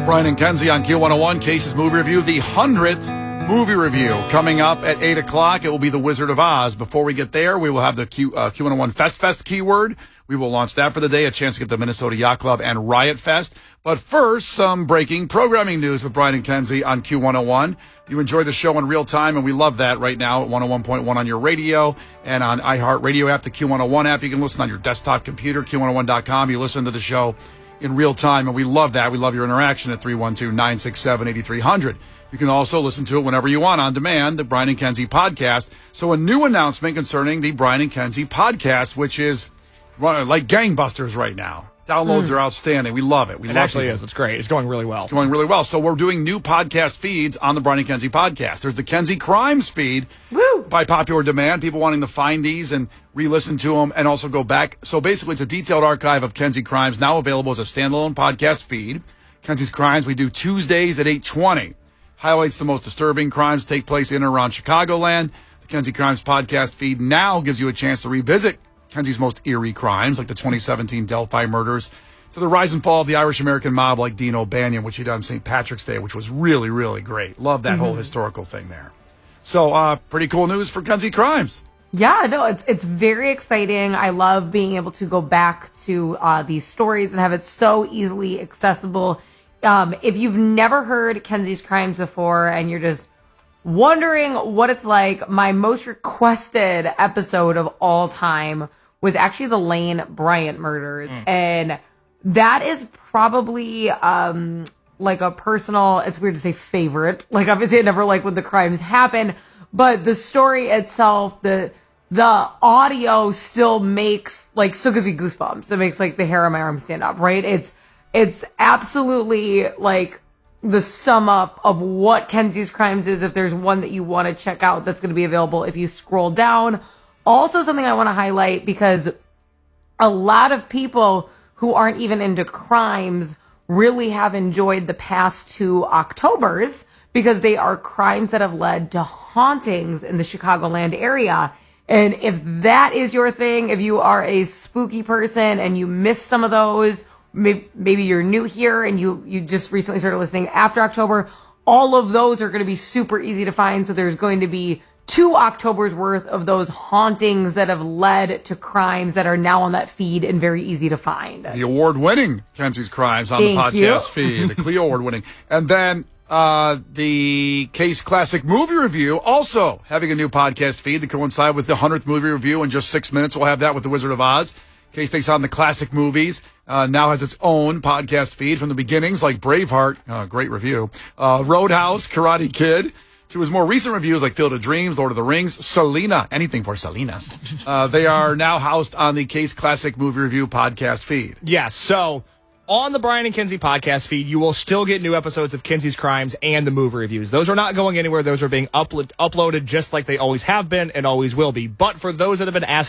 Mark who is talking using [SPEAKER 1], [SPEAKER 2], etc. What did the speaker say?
[SPEAKER 1] Brian and Kenzie on Q101, Case's Movie Review, the 100th movie review. Coming up at 8 o'clock, it will be The Wizard of Oz. Before we get there, we will have the Q101 Fest keyword. We will launch that for the day, a chance to get the Minnesota Yacht Club and Riot Fest. But first, some breaking programming news with Brian and Kenzie on Q101. You enjoy the show in real time, and we love that right now at 101.1 on your radio and on iHeartRadio app, the Q101 app. You can listen on your desktop computer, Q101.com. You listen to the show in real time, and we love that. We love your interaction at 312-967-8300. You can also listen to it whenever you want on demand, the Brian and Kenzie podcast. So a new announcement concerning the Brian and Kenzie podcast, which is like gangbusters right now. Downloads are outstanding. We love it.
[SPEAKER 2] It actually is. It's great. It's going really well.
[SPEAKER 1] It's going really well. So we're doing new podcast feeds on the Brian and Kenzie podcast. There's the Kenzie Crimes feed.
[SPEAKER 3] Woo!
[SPEAKER 1] By popular demand, people wanting to find these and re-listen to them and also go back. So basically, it's a detailed archive of Kenzie Crimes now available as a standalone podcast feed. Kenzie's Crimes we do Tuesdays at 8:20. Highlights the most disturbing crimes take place in and around Chicagoland. The Kenzie Crimes podcast feed now gives you a chance to revisit Kenzie's most eerie crimes, like the 2017 Delphi murders, to the rise and fall of the Irish-American mob like Dean O'Banion, which he did on St. Patrick's Day, which was really, really great. Love that whole historical thing there. So, pretty cool news for Kenzie Crimes.
[SPEAKER 3] Yeah, no, it's very exciting. I love being able to go back to these stories and have it so easily accessible. If you've never heard Kenzie's Crimes before and you're just wondering what it's like, my most requested episode of all time was actually the Lane Bryant murders. And that is probably like a personal, it's weird to say favorite. Like, obviously I never like when the crimes happen, but the story itself, the audio still makes, like, still gives me goosebumps. It makes, like, the hair on my arm stand up, right? It's absolutely, like, the sum up of what Kenzie's Crimes is. If there's one that you want to check out, that's going to be available if you scroll down. Also, something I want to highlight, because a lot of people who aren't even into crimes really have enjoyed the past 2 Octobers, because they are crimes that have led to hauntings in the Chicagoland area. And if that is your thing, if you are a spooky person and you missed some of those, maybe you're new here and you just recently started listening after October, all of those are going to be super easy to find. So there's going to be 2 Octobers worth of those hauntings that have led to crimes that are now on that feed and very easy to find.
[SPEAKER 1] The award-winning Kenzie's Crimes on the podcast feed, the Clio award-winning. And then the Case Classic Movie Review, also having a new podcast feed to coincide with the 100th movie review in just 6 minutes. We'll have that with The Wizard of Oz. Case takes on the classic movies, now has its own podcast feed from the beginnings, like Braveheart, great review, Roadhouse, Karate Kid, to his more recent reviews like Field of Dreams, Lord of the Rings, Selena, anything for Selenas. They are now housed on the Case Classic Movie Review podcast feed.
[SPEAKER 2] Yes, so on the Brian and Kenzie podcast feed, you will still get new episodes of Kenzie's Crimes and the movie reviews. Those are not going anywhere. Those are being uploaded just like they always have been and always will be. But for those that have been asking